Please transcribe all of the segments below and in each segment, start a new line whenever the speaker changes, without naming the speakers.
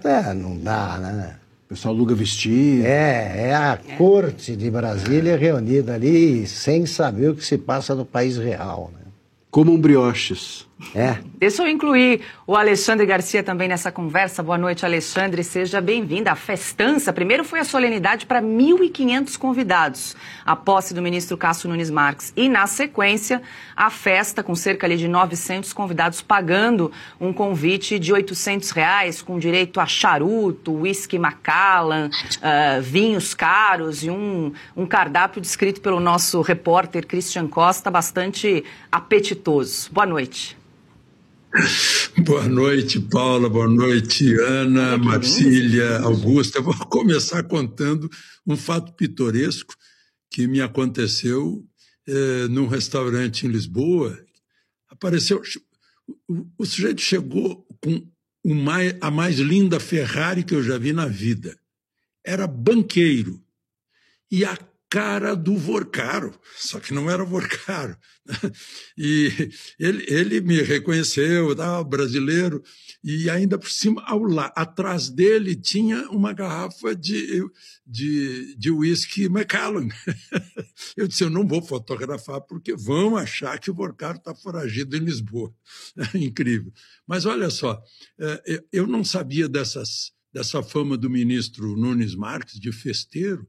Não dá, né?
O pessoal aluga vestido.
É a corte de Brasília reunida ali sem saber o que se passa no país real, né?
Comam brioches.
Deixa eu incluir o Alexandre Garcia também nessa conversa. Boa noite, Alexandre. Seja bem-vindo à festança. Primeiro foi a solenidade para 1.500 convidados, a posse do ministro Cássio Nunes Marques. E, na sequência, a festa com cerca ali de 900 convidados pagando um convite de R$800, com direito a charuto, whisky Macallan, vinhos caros e um cardápio descrito pelo nosso repórter Christian Costa, bastante apetitoso. Boa noite.
Boa noite, Paula. Boa noite, Ana, Marcília, Augusta. Eu vou começar contando um fato pitoresco que me aconteceu num restaurante em Lisboa. Apareceu, o sujeito chegou com a mais linda Ferrari que eu já vi na vida. Era banqueiro. E a cara do Vorcaro, só que não era Vorcaro. E ele me reconheceu, brasileiro, e ainda por cima, atrás dele tinha uma garrafa de whisky Macallan. Eu disse, eu não vou fotografar porque vão achar que o Vorcaro está foragido em Lisboa. Incrível. Mas olha só, eu não sabia dessa fama do ministro Nunes Marques, de festeiro.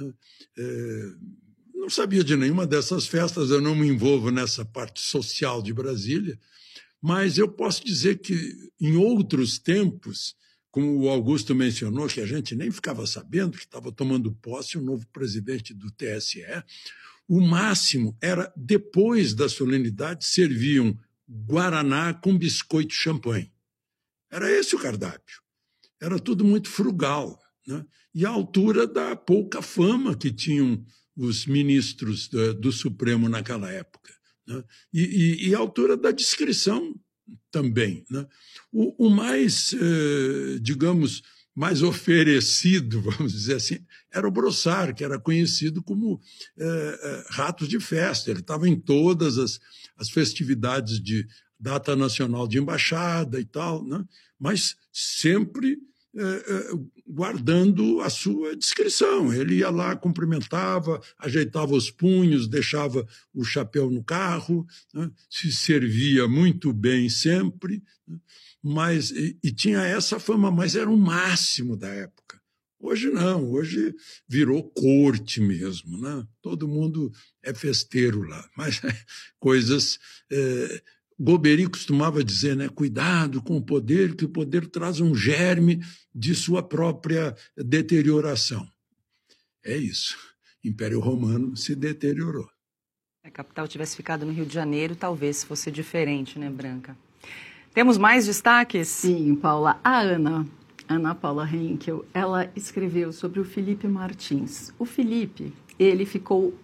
Não sabia de nenhuma dessas festas, eu não me envolvo nessa parte social de Brasília, mas eu posso dizer que em outros tempos, como o Augusto mencionou, que a gente nem ficava sabendo que estava tomando posse o novo presidente do TSE, o máximo era, depois da solenidade, serviam guaraná com biscoito champanhe. Era esse o cardápio. Era tudo muito frugal, né? E à altura da pouca fama que tinham os ministros do Supremo naquela época, né? E à altura da discrição também, né? O mais, digamos, mais oferecido, vamos dizer assim, era o Brossard, que era conhecido como rato de festa. Ele estava em todas as festividades de data nacional de embaixada e tal, né? Mas sempre guardando a sua discrição. Ele ia lá, cumprimentava, ajeitava os punhos, deixava o chapéu no carro, né? Se servia muito bem sempre, né? Mas, e tinha essa fama, mas era o máximo da época. Hoje não, hoje virou corte mesmo, né? Todo mundo é festeiro lá, mas coisas... Golbery costumava dizer, né, cuidado com o poder, que o poder traz um germe de sua própria deterioração. É isso. O Império Romano se deteriorou.
Se a capital tivesse ficado no Rio de Janeiro, talvez fosse diferente, né, Branca? Temos mais destaques?
Sim, Paula. A Ana Paula Henkel, ela escreveu sobre o Felipe Martins. O Felipe, ele ficou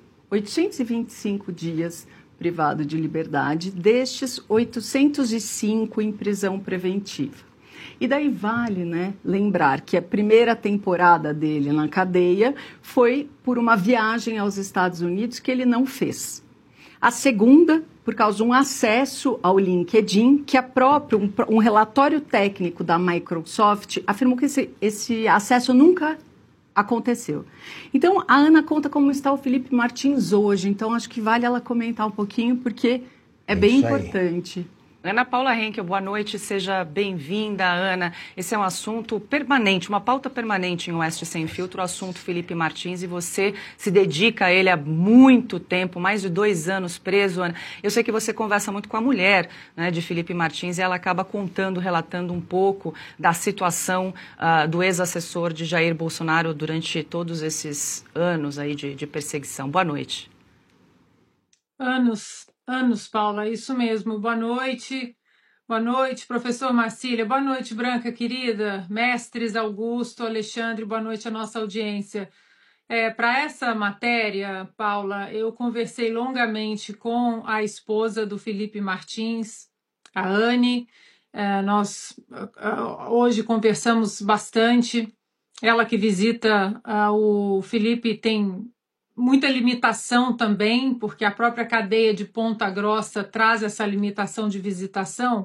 825 dias privado de liberdade, destes 805 em prisão preventiva. E daí vale, né, lembrar que a primeira temporada dele na cadeia foi por uma viagem aos Estados Unidos que ele não fez. A segunda, por causa de um acesso ao LinkedIn, que um relatório técnico da Microsoft afirmou que esse acesso nunca aconteceu. Então, a Ana conta como está o Felipe Martins hoje, então acho que vale ela comentar um pouquinho, porque é bem importante.
Ana Paula Henkel, boa noite, seja bem-vinda, Ana. Esse é um assunto permanente, uma pauta permanente em Oeste Sem Filtro, o assunto Felipe Martins, e você se dedica a ele há muito tempo, mais de 2 anos preso, Ana. Eu sei que você conversa muito com a mulher, né, de Felipe Martins, e ela acaba relatando um pouco da situação do ex-assessor de Jair Bolsonaro durante todos esses anos aí de perseguição. Boa noite.
Anos, Paula, isso mesmo. Boa noite, professor Marcília, boa noite, Branca, querida, mestres Augusto, Alexandre, boa noite à nossa audiência. Para essa matéria, Paula, eu conversei longamente com a esposa do Felipe Martins, a Anne, nós hoje conversamos bastante, ela que visita o Felipe tem muita limitação também, porque a própria cadeia de Ponta Grossa traz essa limitação de visitação,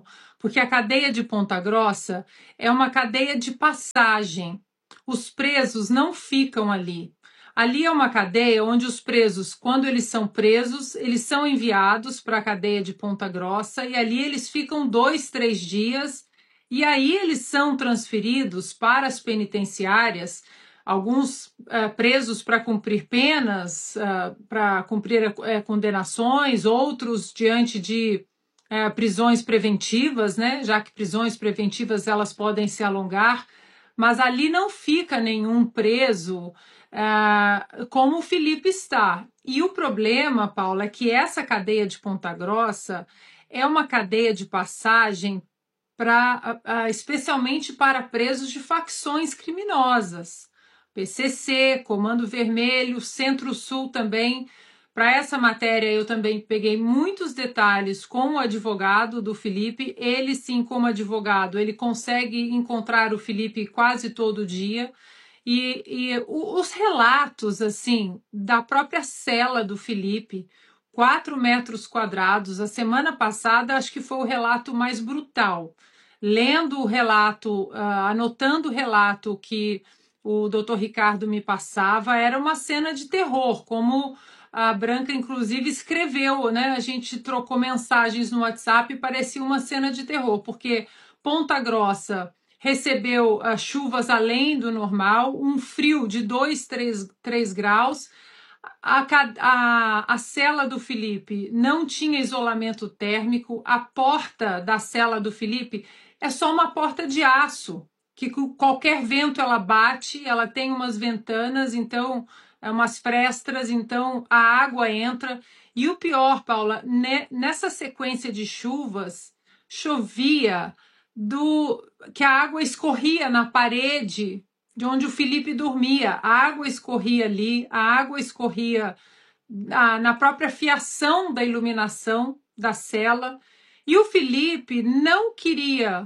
porque a cadeia de Ponta Grossa é uma cadeia de passagem. Os presos não ficam ali. Ali é uma cadeia onde os presos, quando eles são presos, eles são enviados para a cadeia de Ponta Grossa e ali eles ficam 2, 3 dias e aí eles são transferidos para as penitenciárias, alguns presos para cumprir penas, para cumprir condenações, outros diante de prisões preventivas, né? Já que prisões preventivas elas podem se alongar, mas ali não fica nenhum preso como o Felipe está. E o problema, Paula, é que essa cadeia de Ponta Grossa é uma cadeia de passagem especialmente para presos de facções criminosas. PCC, Comando Vermelho, Centro-Sul também. Para essa matéria eu também peguei muitos detalhes com o advogado do Felipe. Ele sim, como advogado, ele consegue encontrar o Felipe quase todo dia. E os relatos assim da própria cela do Felipe, 4 metros quadrados. A semana passada acho que foi o relato mais brutal. Lendo o relato, anotando o relato que o doutor Ricardo me passava, era uma cena de terror, como a Branca, inclusive, escreveu, né? A gente trocou mensagens no WhatsApp e parecia uma cena de terror, porque Ponta Grossa recebeu chuvas além do normal, um frio de 2, 3 graus. A cela do Felipe não tinha isolamento térmico, a porta da cela do Felipe é só uma porta de aço, que com qualquer vento ela bate, ela tem umas ventanas, então, umas frestas, então a água entra. E o pior, Paula, nessa sequência de chuvas, chovia que a água escorria na parede de onde o Felipe dormia. A água escorria ali, a água escorria na própria fiação da iluminação da cela. E o Felipe não queria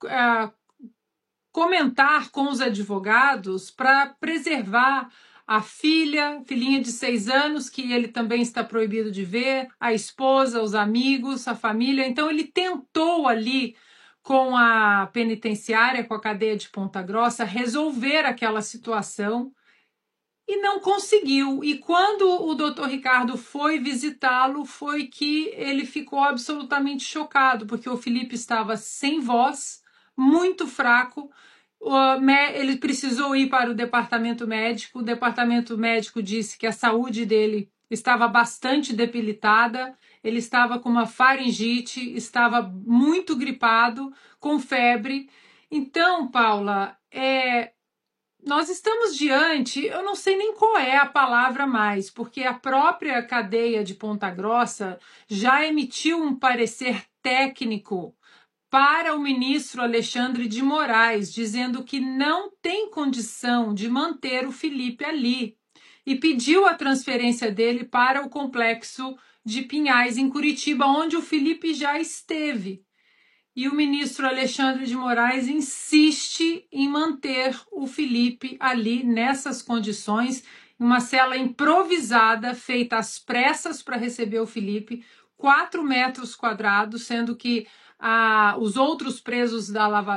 comentar com os advogados para preservar a filhinha de 6 anos, que ele também está proibido de ver, a esposa, os amigos, a família. Então ele tentou ali, com a penitenciária, com a cadeia de Ponta Grossa, resolver aquela situação e não conseguiu. E quando o doutor Ricardo foi visitá-lo, foi que ele ficou absolutamente chocado, porque o Felipe estava sem voz, muito fraco. Ele precisou ir para o departamento médico. O departamento médico disse que a saúde dele estava bastante debilitada, ele estava com uma faringite, estava muito gripado, com febre. Então, Paula, nós estamos diante, eu não sei nem qual é a palavra mais, porque a própria cadeia de Ponta Grossa já emitiu um parecer técnico para o ministro Alexandre de Moraes, dizendo que não tem condição de manter o Felipe ali, e pediu a transferência dele para o complexo de Pinhais, em Curitiba, onde o Felipe já esteve. E o ministro Alexandre de Moraes insiste em manter o Felipe ali nessas condições, em uma cela improvisada, feita às pressas para receber o Felipe, 4 metros quadrados, sendo que os outros presos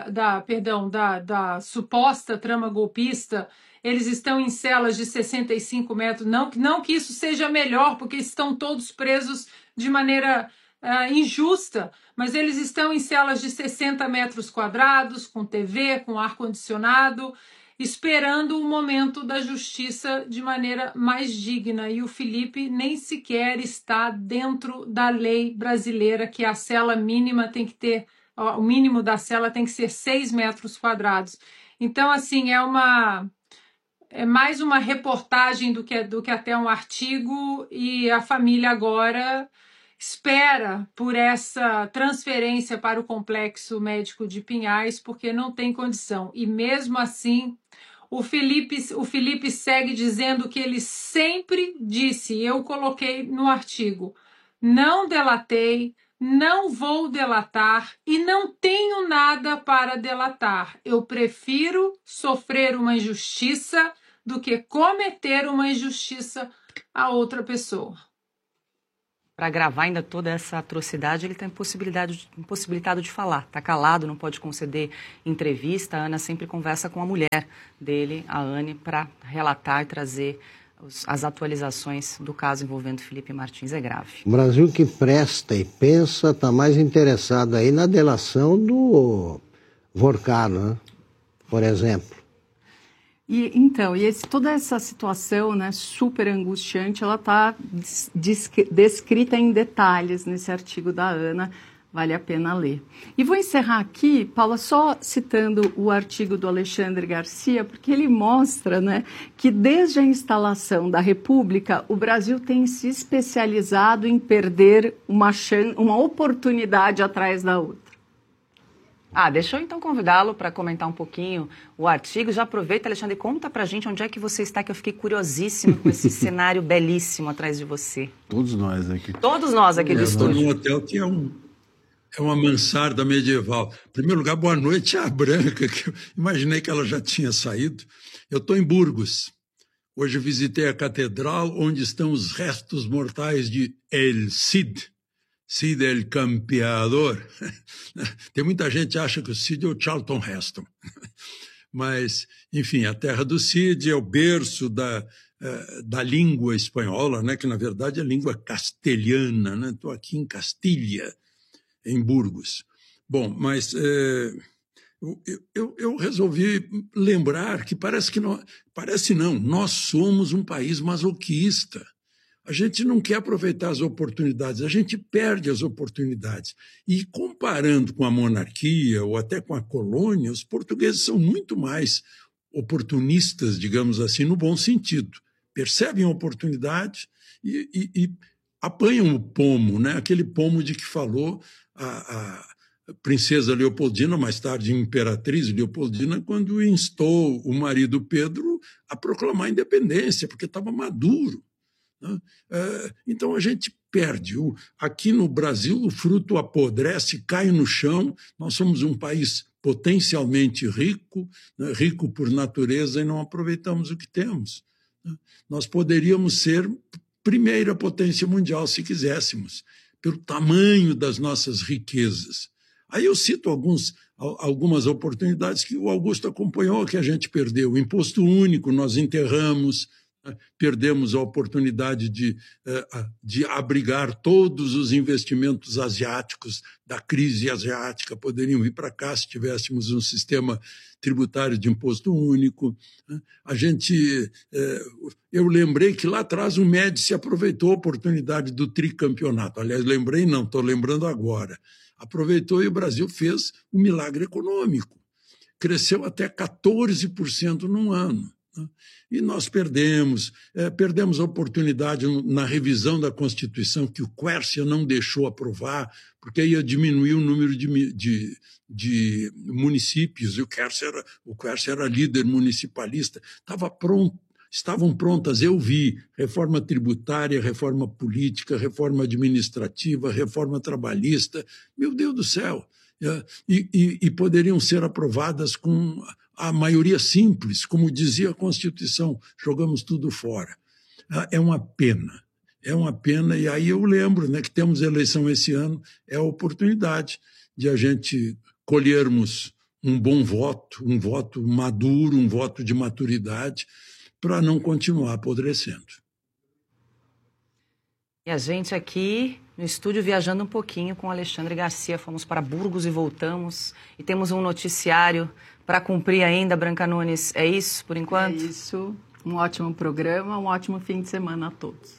da suposta trama golpista, eles estão em celas de 65 metros. Não que isso seja melhor, porque estão todos presos de maneira injusta, mas eles estão em celas de 60 metros quadrados, com TV, com ar-condicionado, esperando o momento da justiça de maneira mais digna. E o Felipe nem sequer está dentro da lei brasileira, que a cela mínima tem que ter, o mínimo da cela tem que ser 6 metros quadrados. Então, assim, é mais uma reportagem do que até um artigo, e a família agora espera por essa transferência para o complexo médico de Pinhais, porque não tem condição. E mesmo assim, o Felipe segue dizendo que ele sempre disse, eu coloquei no artigo, não delatei, não vou delatar e não tenho nada para delatar. Eu prefiro sofrer uma injustiça do que cometer uma injustiça a outra pessoa.
Para gravar ainda toda essa atrocidade, ele está impossibilitado de falar. Está calado, não pode conceder entrevista. A Ana sempre conversa com a mulher dele, a Anne, para relatar e trazer as atualizações do caso envolvendo Felipe Martins. É grave.
O Brasil que presta e pensa está mais interessado aí na delação do Vorcano, né? Por exemplo.
Toda essa situação, né, super angustiante, ela está descrita em detalhes nesse artigo da Ana, vale a pena ler. E vou encerrar aqui, Paula, só citando o artigo do Alexandre Garcia, porque ele mostra, né, que desde a instalação da República, o Brasil tem se especializado em perder uma oportunidade atrás da outra.
Deixa eu então convidá-lo para comentar um pouquinho o artigo. Já aproveita, Alexandre, conta pra gente onde é que você está, que eu fiquei curiosíssima com esse cenário belíssimo atrás de você.
Todos nós aqui.
Todos nós aqui do
Estou
estúdio.
num hotel que é uma mansarda medieval. Em primeiro lugar, boa noite à Branca, que eu imaginei que ela já tinha saído. Eu estou em Burgos. Hoje visitei a catedral onde estão os restos mortais de El Cid. Cid el Campeador. Tem muita gente que acha que o Cid é o Charlton Heston. Mas, enfim, a terra do Cid é o berço da língua espanhola, né, que na verdade é língua castelhana. Né? Estou aqui em Castilha, em Burgos. Bom, mas eu resolvi lembrar que parece não, nós somos um país masoquista. A gente não quer aproveitar as oportunidades, a gente perde as oportunidades. E comparando com a monarquia ou até com a colônia, os portugueses são muito mais oportunistas, digamos assim, no bom sentido. Percebem a oportunidade e apanham o pomo, né? Aquele pomo de que falou a princesa Leopoldina, mais tarde imperatriz Leopoldina, quando instou o marido Pedro a proclamar a independência, porque estava maduro. Então a gente perde. Aqui no Brasil o fruto apodrece, cai no chão. Nós somos um país potencialmente rico, né? Rico por natureza, e não aproveitamos o que temos. Nós poderíamos ser primeira potência mundial se quiséssemos, pelo tamanho das nossas riquezas. Aí eu cito algumas oportunidades que o Augusto acompanhou, que a gente perdeu. O imposto único nós enterramos. Perdemos a oportunidade de abrigar todos os investimentos asiáticos da crise asiática, poderiam vir para cá se tivéssemos um sistema tributário de imposto único. Eu lembrei que lá atrás o Médici aproveitou a oportunidade do tricampeonato. Aliás, lembrei não, estou lembrando agora. Aproveitou e o Brasil fez um milagre econômico. Cresceu até 14% num ano. E nós perdemos a oportunidade na revisão da Constituição, que o Quércia não deixou aprovar, porque ia diminuir o número de municípios, e o Quércia era líder municipalista, estavam prontas, eu vi, reforma tributária, reforma política, reforma administrativa, reforma trabalhista, meu Deus do céu, e poderiam ser aprovadas com a maioria simples, como dizia a Constituição, jogamos tudo fora. É uma pena, e aí eu lembro, né, que temos eleição esse ano, é a oportunidade de a gente colhermos um bom voto, um voto maduro, um voto de maturidade, para não continuar apodrecendo.
E a gente aqui no estúdio viajando um pouquinho com o Alexandre Garcia, fomos para Burgos e voltamos, e temos um noticiário para cumprir ainda, Branca Nunes. É isso, por enquanto?
É isso. Um ótimo programa, um ótimo fim de semana a todos.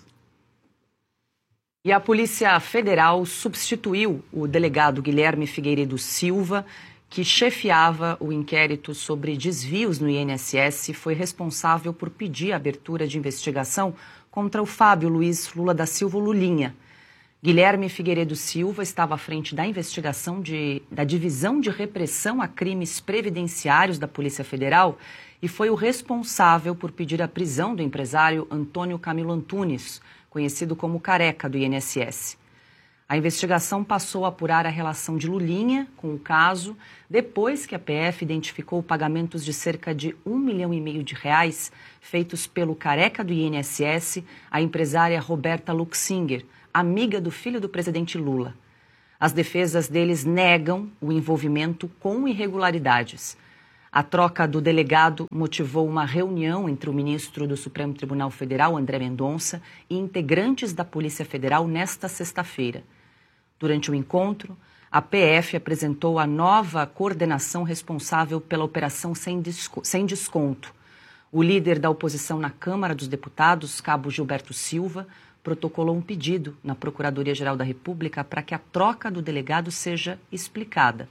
E a Polícia Federal substituiu o delegado Guilherme Figueiredo Silva, que chefiava o inquérito sobre desvios no INSS e foi responsável por pedir a abertura de investigação contra o Fábio Luiz Lula da Silva Lulinha. Guilherme Figueiredo Silva estava à frente da investigação da Divisão de Repressão a Crimes Previdenciários da Polícia Federal e foi o responsável por pedir a prisão do empresário Antônio Camilo Antunes, conhecido como Careca do INSS. A investigação passou a apurar a relação de Lulinha com o caso, depois que a PF identificou pagamentos de cerca de R$1,5 milhão feitos pelo Careca do INSS à empresária Roberta Luxinger, amiga do filho do presidente Lula. As defesas deles negam o envolvimento com irregularidades. A troca do delegado motivou uma reunião entre o ministro do Supremo Tribunal Federal, André Mendonça, e integrantes da Polícia Federal nesta sexta-feira. Durante o encontro, a PF apresentou a nova coordenação responsável pela operação sem desconto. O líder da oposição na Câmara dos Deputados, cabo Gilberto Silva, protocolou um pedido na Procuradoria-Geral da República para que a troca do delegado seja explicada.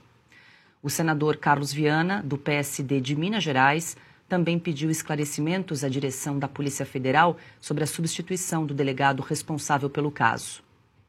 O senador Carlos Viana, do PSD de Minas Gerais, também pediu esclarecimentos à direção da Polícia Federal sobre a substituição do delegado responsável pelo caso.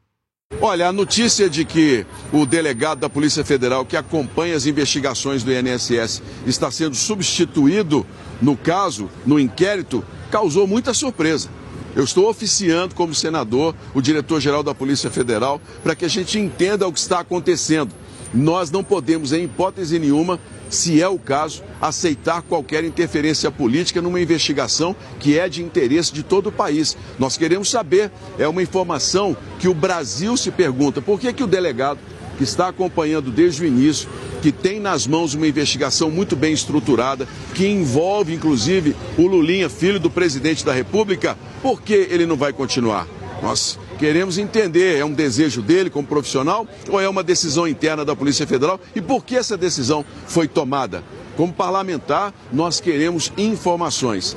Olha, a notícia de que o delegado da Polícia Federal que acompanha as investigações do INSS está sendo substituído no caso, no inquérito, causou muita surpresa. Eu estou oficiando como senador o diretor-geral da Polícia Federal para que a gente entenda o que está acontecendo. Nós não podemos, em hipótese nenhuma, se é o caso, aceitar qualquer interferência política numa investigação que é de interesse de todo o país. Nós queremos saber, é uma informação que o Brasil se pergunta, por que o delegado que está acompanhando desde o início, que tem nas mãos uma investigação muito bem estruturada, que envolve inclusive o Lulinha, filho do presidente da República, por que ele não vai continuar? Nós queremos entender, é um desejo dele como profissional ou é uma decisão interna da Polícia Federal e por que essa decisão foi tomada? Como parlamentar, nós queremos informações.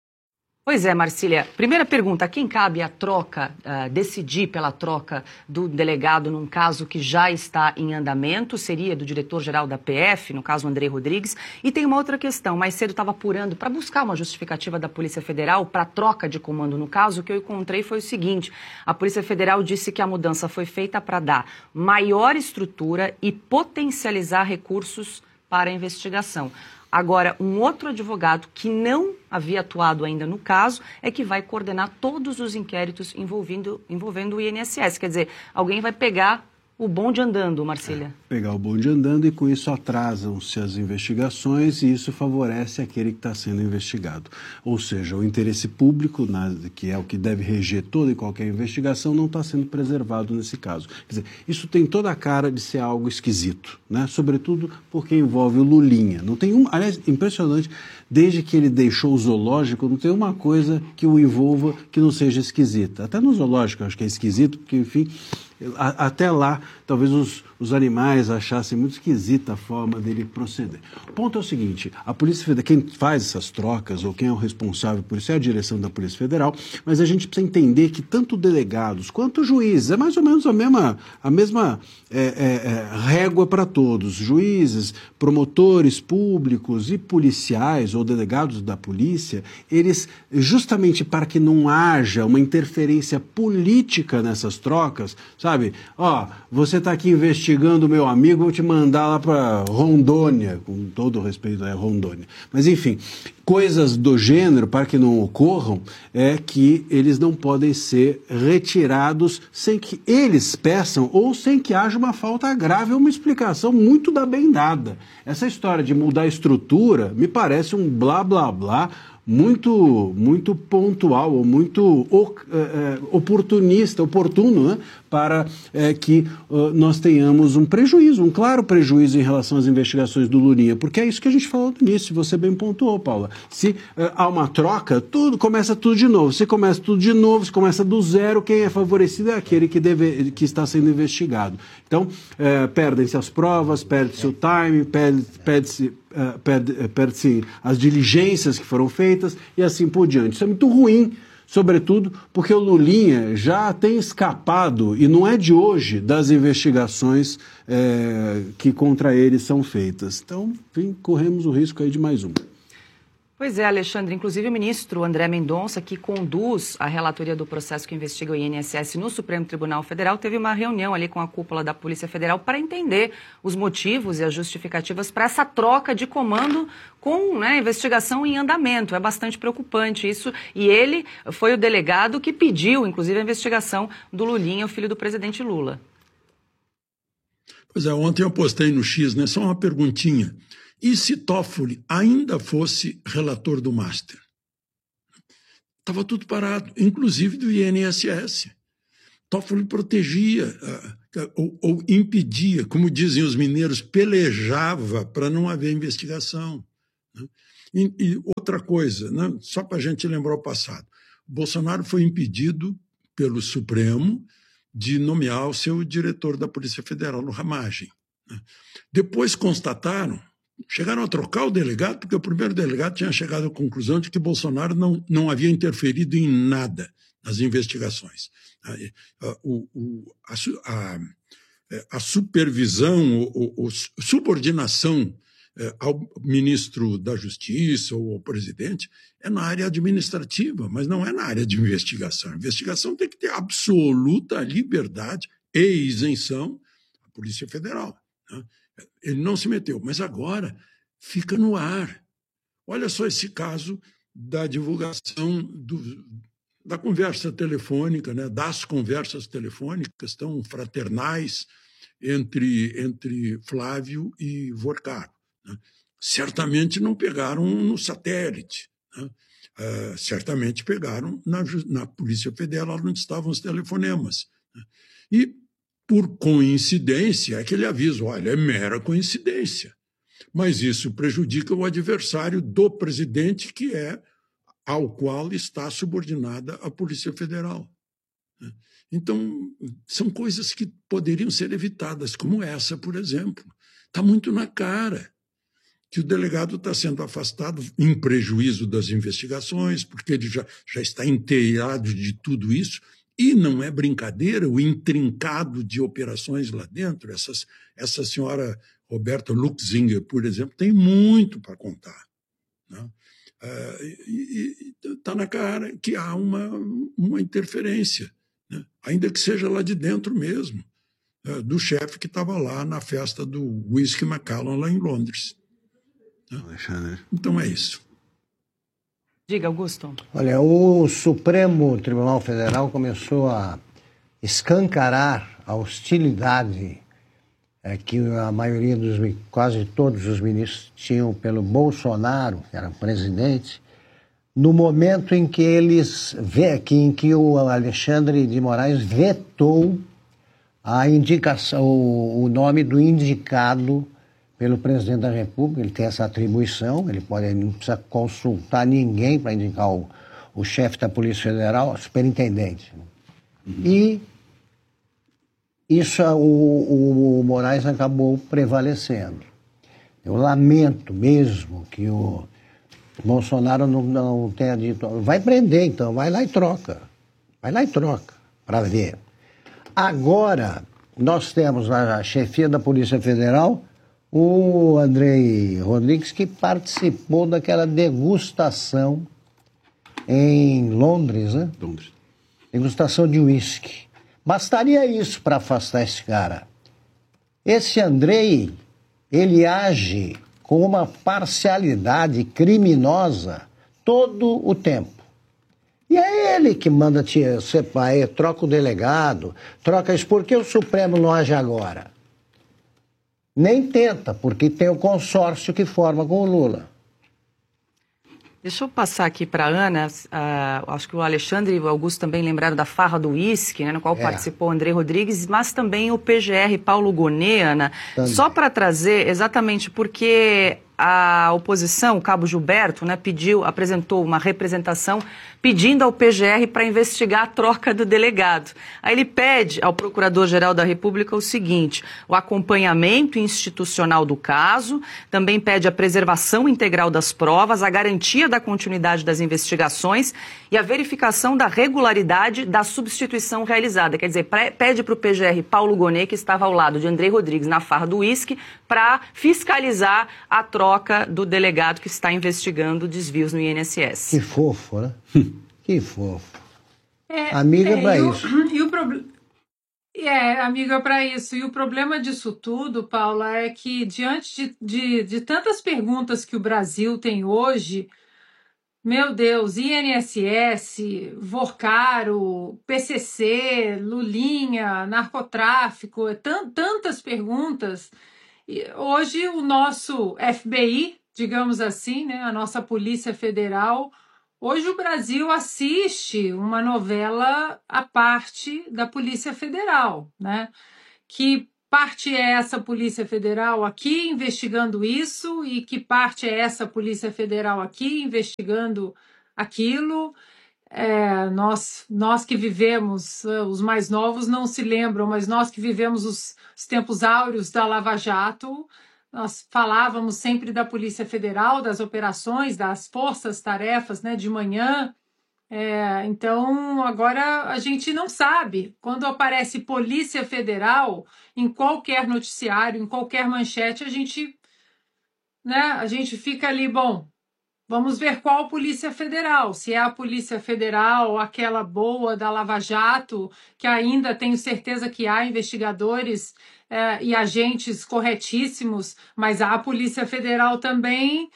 Pois é, Marcília. Primeira pergunta, a quem cabe a troca, decidir pela troca do delegado num caso que já está em andamento? Seria do diretor-geral da PF, no caso André Rodrigues. E tem uma outra questão, mais cedo estava apurando para buscar uma justificativa da Polícia Federal para a troca de comando no caso. O que eu encontrei foi o seguinte, a Polícia Federal disse que a mudança foi feita para dar maior estrutura e potencializar recursos para a investigação. Agora, um outro advogado que não havia atuado ainda no caso é que vai coordenar todos os inquéritos envolvendo o INSS. Quer dizer, alguém vai pegar o bonde andando, Marcília.
Pegar o bonde andando e com isso atrasam-se as investigações e isso favorece aquele que está sendo investigado. Ou seja, o interesse público, que é o que deve reger toda e qualquer investigação, não está sendo preservado nesse caso. Quer dizer, isso tem toda a cara de ser algo esquisito, né? Sobretudo porque envolve o Lulinha. Não tem aliás, impressionante, desde que ele deixou o zoológico, não tem uma coisa que o envolva que não seja esquisita. Até no zoológico eu acho que é esquisito, porque, enfim, até lá, talvez os animais achassem muito esquisita a forma dele proceder. O ponto é o seguinte, a Polícia Federal, quem faz essas trocas, ou quem é o responsável por isso, é a direção da Polícia Federal, mas a gente precisa entender que tanto delegados quanto juízes, é mais ou menos a mesma régua para todos, juízes, promotores públicos e policiais ou delegados da polícia, eles, justamente para que não haja uma interferência política nessas trocas, sabe? Ó, você está aqui investigando o meu amigo, vou te mandar lá para Rondônia, com todo o respeito a Rondônia. Mas, enfim, coisas do gênero, para que não ocorram, é que eles não podem ser retirados sem que eles peçam ou sem que haja uma falta grave ou uma explicação muito da bem dada. Essa história de mudar a estrutura me parece um blá, blá, blá, muito pontual ou muito oportuno, né, para que nós tenhamos um prejuízo, um claro prejuízo em relação às investigações do Lulinha, porque é isso que a gente falou no início, você bem pontuou, Paula. Se há uma troca, começa tudo de novo. Se começa tudo de novo, se começa do zero, quem é favorecido é aquele que está sendo investigado. Então, perdem-se as provas, perde-se o time, perde-se as diligências que foram feitas e assim por diante. Isso é muito ruim, sobretudo porque o Lulinha já tem escapado, e não é de hoje, das investigações que contra ele são feitas. Então, enfim, corremos o risco aí de mais uma.
Pois é, Alexandre. Inclusive o ministro André Mendonça, que conduz a relatoria do processo que investiga o INSS no Supremo Tribunal Federal, teve uma reunião ali com a cúpula da Polícia Federal para entender os motivos e as justificativas para essa troca de comando com, né, investigação em andamento. É bastante preocupante isso. E ele foi o delegado que pediu, inclusive, a investigação do Lulinha, o filho do presidente Lula.
Pois é, ontem eu postei no X, né? Só uma perguntinha. E se Toffoli ainda fosse relator do Master? Estava tudo parado, inclusive do INSS. Toffoli protegia ou impedia, como dizem os mineiros, pelejava para não haver investigação. Né? E outra coisa, né? Só para a gente lembrar o passado, Bolsonaro foi impedido pelo Supremo de nomear o seu diretor da Polícia Federal, no Ramagem. Né? Depois constataram, chegaram a trocar o delegado, porque o primeiro delegado tinha chegado à conclusão de que Bolsonaro não havia interferido em nada nas investigações. A supervisão ou subordinação ao ministro da Justiça ou ao presidente é na área administrativa, mas não é na área de investigação. A investigação tem que ter absoluta liberdade e isenção à Polícia Federal. Né? Ele não se meteu, mas agora fica no ar. Olha só esse caso da divulgação da conversa telefônica, né, das conversas telefônicas tão fraternais entre Flávio e Vorcaro. Né? Certamente não pegaram no satélite, né? Certamente pegaram na Polícia Federal, onde estavam os telefonemas. Né? E, por coincidência, aquele aviso, olha, é mera coincidência, mas isso prejudica o adversário do presidente, ao qual está subordinada a Polícia Federal. Então, são coisas que poderiam ser evitadas, como essa, por exemplo. Está muito na cara que o delegado está sendo afastado em prejuízo das investigações, porque ele já está inteirado de tudo isso, e não é brincadeira o intrincado de operações lá dentro. Essa senhora Roberta Luxinger, por exemplo, tem muito para contar. Né? Está na cara que há uma interferência, né? Ainda que seja lá de dentro mesmo, do chefe que estava lá na festa do Whisky Macallan, lá em Londres. Né? Então é isso.
Diga, Augusto.
Olha, o Supremo Tribunal Federal começou a escancarar a hostilidade que a maioria quase todos os ministros tinham pelo Bolsonaro, que era presidente, no momento em que em que o Alexandre de Moraes vetou a indicação, o nome do indicado pelo presidente da República. Ele tem essa atribuição, ele não precisa consultar ninguém para indicar o chefe da Polícia Federal, o superintendente. E isso o Moraes acabou prevalecendo. Eu lamento mesmo que o Bolsonaro não tenha dito, vai prender então, vai lá e troca. Vai lá e troca, para ver. Agora, nós temos a chefia da Polícia Federal, o Andrei Rodrigues, que participou daquela degustação em Londres, né?
Londres.
Degustação de uísque. Bastaria isso para afastar esse cara. Esse Andrei, ele age com uma parcialidade criminosa todo o tempo. E é ele que manda troca o delegado, troca isso. Por que o Supremo não age agora? Nem tenta, porque tem o consórcio que forma com o Lula.
Deixa eu passar aqui para a Ana, acho que o Alexandre e o Augusto também lembraram da farra do uísque, né, no qual participou o André Rodrigues, mas também o PGR Paulo Gonet, Ana, só para trazer exatamente porque a oposição, o cabo Gilberto, né, apresentou uma representação pedindo ao PGR para investigar a troca do delegado. Aí ele pede ao Procurador-Geral da República o seguinte: o acompanhamento institucional do caso, também pede a preservação integral das provas, a garantia da continuidade das investigações e a verificação da regularidade da substituição realizada. Quer dizer, pede para o PGR Paulo Gonet, que estava ao lado de André Rodrigues na farra do uísque, para fiscalizar a troca do delegado que está investigando desvios no INSS.
Que fofo, né? Que fofo. Amiga para isso.
Amiga para isso. E o problema disso tudo, Paula, é que diante de tantas perguntas que o Brasil tem hoje, meu Deus, INSS, Vorcaro, PCC, Lulinha, narcotráfico, tantas perguntas. E hoje o nosso FBI, digamos assim, né, a nossa Polícia Federal, Hoje o Brasil assiste uma novela à parte da Polícia Federal, né? Que parte é essa Polícia Federal aqui investigando isso e que parte é essa Polícia Federal aqui investigando aquilo. Nós que vivemos, os mais novos não se lembram, mas nós que vivemos os tempos áureos da Lava Jato, nós falávamos sempre da Polícia Federal, das operações, das forças-tarefas, né, de manhã. Então, agora a gente não sabe. Quando aparece Polícia Federal, em qualquer noticiário, em qualquer manchete, a gente fica ali, bom, vamos ver qual Polícia Federal. Se é a Polícia Federal, aquela boa da Lava Jato, que ainda tenho certeza que há investigadores e agentes corretíssimos, mas há a Polícia Federal também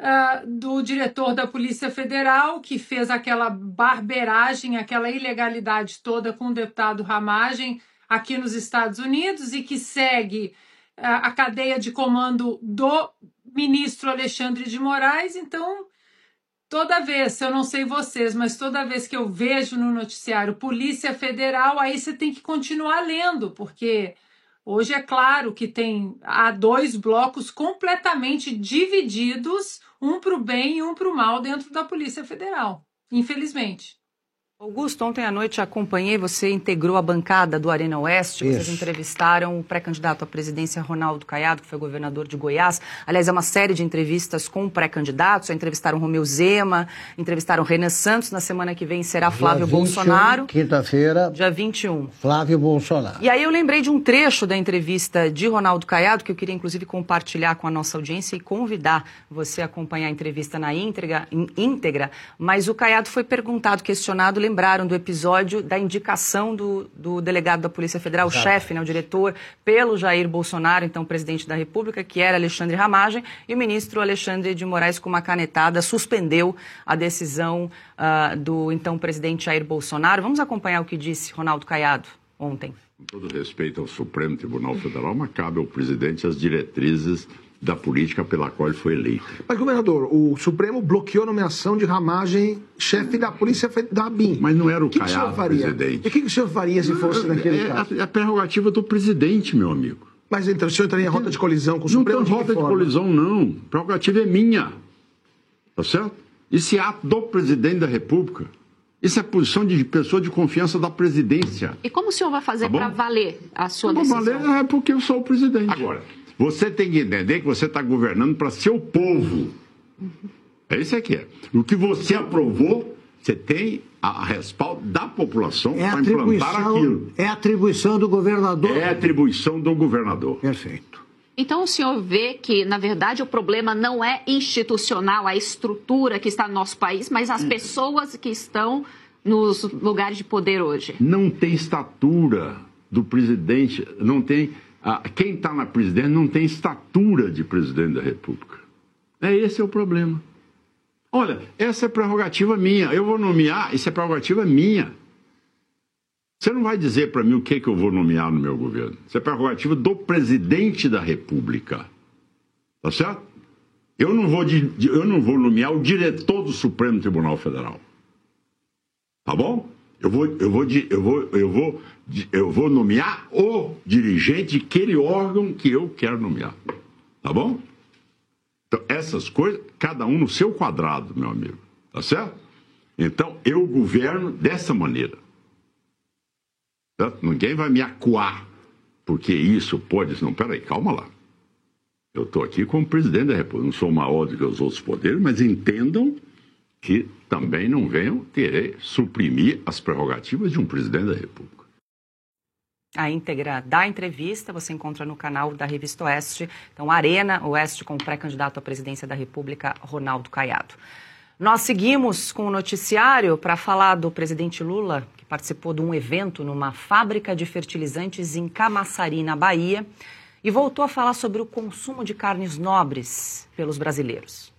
do diretor da Polícia Federal, que fez aquela barberagem, aquela ilegalidade toda com o deputado Ramagem aqui nos Estados Unidos e que segue a cadeia de comando do ministro Alexandre de Moraes. Então, toda vez, eu não sei vocês, mas toda vez que eu vejo no noticiário Polícia Federal, aí você tem que continuar lendo, porque hoje é claro que há dois blocos completamente divididos, um para o bem e um para o mal dentro da Polícia Federal, infelizmente.
Augusto, ontem à noite acompanhei, você integrou a bancada do Arena Oeste, vocês entrevistaram o pré-candidato à presidência Ronaldo Caiado, que foi governador de Goiás. Aliás, é uma série de entrevistas com pré-candidatos, já entrevistaram Romeu Zema, entrevistaram Renan Santos, na semana que vem será Flávio Bolsonaro.
Quinta-feira.
Dia 21.
Flávio Bolsonaro.
E aí eu lembrei de um trecho da entrevista de Ronaldo Caiado, que eu queria inclusive compartilhar com a nossa audiência e convidar você a acompanhar a entrevista na íntegra, mas o Caiado foi perguntado, questionado, lembraram do episódio da indicação do delegado da Polícia Federal, o chefe, né, o diretor, pelo Jair Bolsonaro, então presidente da República, que era Alexandre Ramagem, e o ministro Alexandre de Moraes, com uma canetada, suspendeu a decisão do então presidente Jair Bolsonaro. Vamos acompanhar o que disse Ronaldo Caiado ontem.
Com todo respeito ao Supremo Tribunal Federal, mas cabe ao presidente as diretrizes da política pela qual ele foi eleito.
Mas, governador, o Supremo bloqueou a nomeação de Ramagem, chefe da Polícia da ABIN.
Mas não era o Caiado, presidente.
E o que o senhor faria se fosse naquele caso?
É a prerrogativa do presidente, meu amigo.
Mas então o senhor entraria em rota de colisão com o Supremo?
Não tem rota de colisão, não. A prerrogativa é minha. Tá certo? Isso é ato do presidente da República. Isso é posição de pessoa de confiança da presidência.
E como o senhor vai fazer para valer a sua decisão?
Para valer é porque eu sou o presidente. Agora, você tem que entender que você está governando para seu povo. É isso que é. O que você aprovou, você tem a respaldo da população para implantar aquilo.
É atribuição do governador?
É atribuição do governador.
Perfeito.
Então o senhor vê que, na verdade, o problema não é institucional, a estrutura que está no nosso país, mas as pessoas que estão nos lugares de poder hoje.
Não tem estatura do presidente, não tem... quem está na presidência não tem estatura de presidente da República. Esse é o problema. Olha, essa é prerrogativa minha. Eu vou nomear, isso é prerrogativa minha. Você não vai dizer para mim o que eu vou nomear no meu governo. Isso é prerrogativa do presidente da República. Tá certo? Eu não vou nomear o diretor do Supremo Tribunal Federal. Tá bom? Eu vou nomear o dirigente daquele órgão que eu quero nomear. Tá bom? Então, essas coisas, cada um no seu quadrado, meu amigo. Tá certo? Então, eu governo dessa maneira. Certo? Ninguém vai me acuar, porque isso pode... Não, peraí, calma lá. Eu estou aqui como presidente da República. Não sou maior do que os outros poderes, mas entendam que também não venham querer suprimir as prerrogativas de um presidente da República.
A íntegra da entrevista você encontra no canal da Revista Oeste. Então, Arena Oeste com o pré-candidato à presidência da República, Ronaldo Caiado. Nós seguimos com o noticiário para falar do presidente Lula, que participou de um evento numa fábrica de fertilizantes em Camaçari, na Bahia, e voltou a falar sobre o consumo de carnes nobres pelos brasileiros.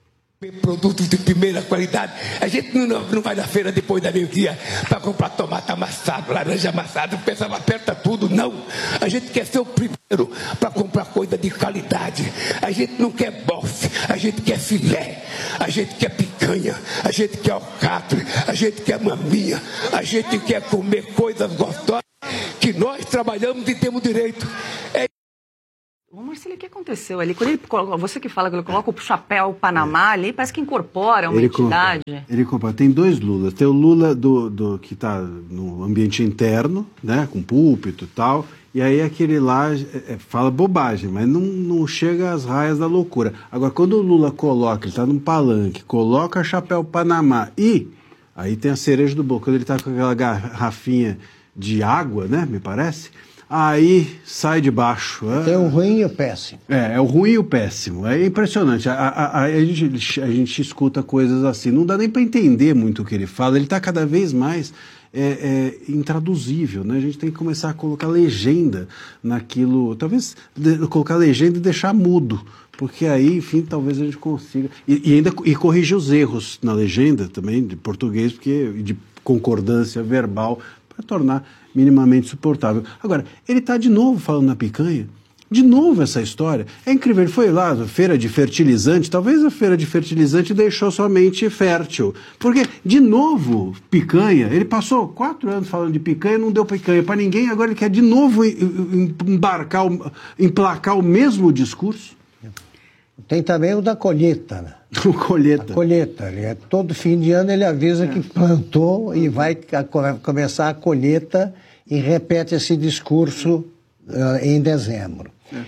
Produtos de primeira qualidade. A gente não vai na feira depois da meio-dia para comprar tomate amassado, laranja amassada, o pessoal aperta tudo, não. A gente quer ser o primeiro para comprar coisa de qualidade. A gente não quer bofe, a gente quer filé, a gente quer picanha, a gente quer alcatre, a gente quer maminha, a gente quer comer coisas gostosas que nós trabalhamos e temos direito.
Ô, Marcelo, o que aconteceu ali? Quando ele, você que fala que ele coloca o chapéu Panamá ali, parece que incorpora uma entidade.
Ele incorpora. Tem dois Lulas. Tem o Lula que está no ambiente interno, né, com púlpito e tal, e aí aquele lá fala bobagem, mas não chega às raias da loucura. Agora, quando o Lula coloca, ele está num palanque, coloca chapéu Panamá e aí tem a cereja do bolo, quando ele está com aquela garrafinha de água, né, me parece... Aí sai de baixo.
Tem o ruim e o péssimo.
É o ruim e o péssimo. É impressionante. A gente escuta coisas assim. Não dá nem para entender muito o que ele fala. Ele está cada vez mais intraduzível, né? A gente tem que começar a colocar legenda naquilo. Talvez colocar legenda e deixar mudo. Porque aí, enfim, talvez a gente consiga. E corrigir os erros na legenda também, de português, de concordância verbal, para tornar minimamente suportável. Agora, ele está de novo falando na picanha, de novo essa história. É incrível, ele foi lá na feira de fertilizante, talvez a feira de fertilizante deixou sua mente fértil, porque, de novo, picanha, ele passou 4 anos falando de picanha, não deu picanha para ninguém, agora ele quer de novo emplacar o mesmo discurso.
Tem também o da colheita, né?
O colheita.
A colheita. Todo fim de ano ele avisa que plantou e vai começar a colheita e repete esse discurso em dezembro.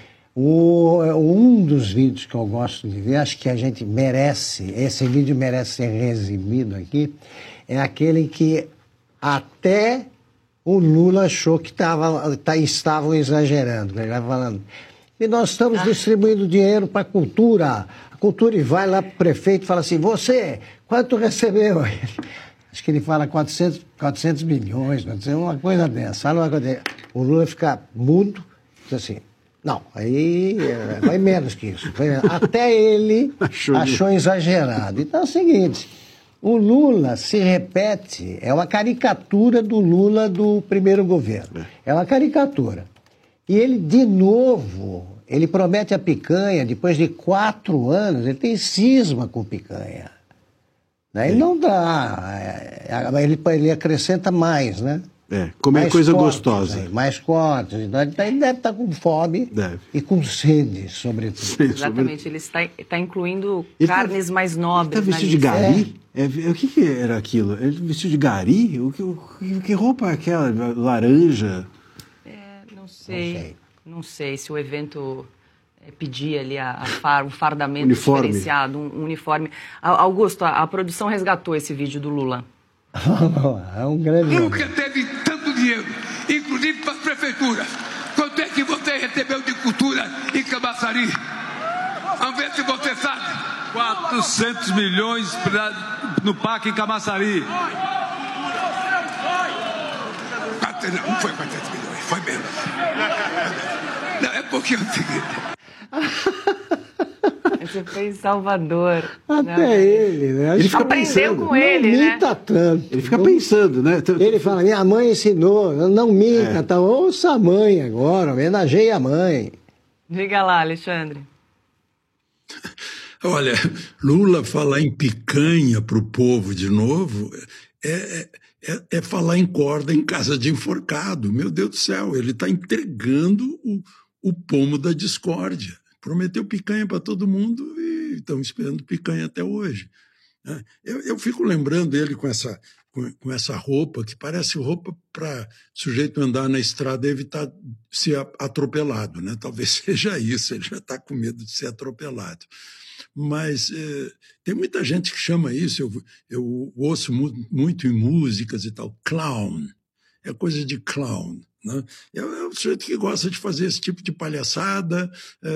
Um dos vídeos que eu gosto de ver, acho que a gente merece, esse vídeo merece ser exibido aqui, é aquele que até o Lula achou que estavam exagerando. Ele vai falando... E nós estamos distribuindo dinheiro para a cultura e vai lá para o prefeito e fala assim, você, quanto recebeu? Acho que ele fala 400 milhões, uma coisa dessa. O Lula fica mudo, diz assim, não, aí vai menos que isso. Até ele achou exagerado. Então é o seguinte, o Lula se repete, é uma caricatura do Lula do primeiro governo. É uma caricatura. E ele, de novo, ele promete a picanha, depois de 4 anos, ele tem cisma com picanha. Né? Ele não dá, ele acrescenta mais, né?
Comer
mais
coisa
cortes,
gostosa.
Né? Mais cortes, então ele deve estar com fome e com sede, sobretudo.
Exatamente, ele está incluindo carnes mais nobres.
Ele está vestido de gari? O que era aquilo? Ele vestiu de gari? Que roupa é aquela? Laranja?
Não sei se o evento pedia ali um fardamento diferenciado, um uniforme. Augusto, a produção resgatou esse vídeo do Lula.
É um grande...
Nunca teve tanto dinheiro, inclusive para as prefeituras. Quanto é que você recebeu de cultura em Camaçari? Vamos ver se você sabe.
400 milhões no PAC em Camaçari.
Não foi 400 milhões, foi menos. Não, é porque é o seguinte.
Você foi em Salvador.
Até ele, né?
Ele fica
aprendeu
pensando,
com ele, né?
Não minta tanto.
Ele fica pensando, né?
Ele fala, minha mãe ensinou, não minta, tá? Ouça a mãe agora, homenageie a mãe.
Diga lá, Alexandre.
Olha, Lula falar em picanha para o povo de novo é falar em corda em casa de enforcado. Meu Deus do céu, ele está entregando o pomo da discórdia. Prometeu picanha para todo mundo e estão esperando picanha até hoje. Eu fico lembrando ele com essa roupa, que parece roupa para sujeito andar na estrada e evitar ser atropelado, né? Talvez seja isso, ele já está com medo de ser atropelado. Mas tem muita gente que chama isso, eu ouço muito em músicas e tal, clown, é coisa de clown. Né? É um sujeito que gosta de fazer esse tipo de palhaçada,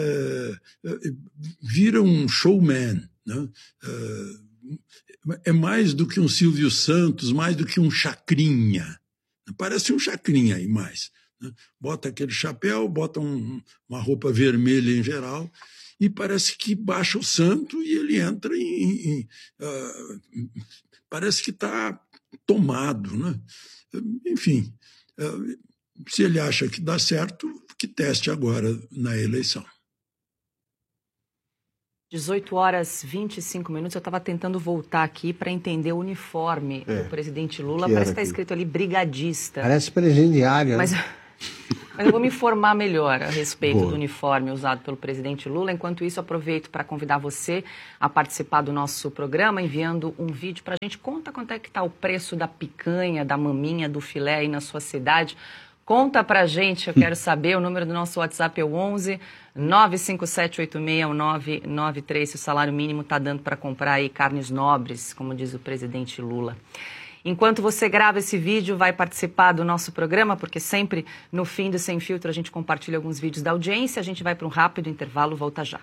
vira um showman. Né? É mais do que um Silvio Santos, mais do que um Chacrinha. Parece um Chacrinha aí mais. Né? Bota aquele chapéu, bota uma roupa vermelha em geral e parece que baixa o santo e ele entra parece que está tomado, né? Enfim, se ele acha que dá certo, que teste agora na eleição.
18h25. Eu estava tentando voltar aqui para entender o uniforme do presidente Lula. Parece que está escrito ali brigadista.
Parece presidiário.
Mas eu vou me informar melhor a respeito do uniforme usado pelo presidente Lula. Enquanto isso, aproveito para convidar você a participar do nosso programa, enviando um vídeo para a gente. Conta quanto é que está o preço da picanha, da maminha, do filé aí na sua cidade. Conta pra gente, eu quero saber. O número do nosso WhatsApp é o 11 957861993. Se o salário mínimo está dando para comprar aí carnes nobres, como diz o presidente Lula. Enquanto você grava esse vídeo, vai participar do nosso programa, porque sempre no fim do Sem Filtro a gente compartilha alguns vídeos da audiência. A gente vai para um rápido intervalo, volta já.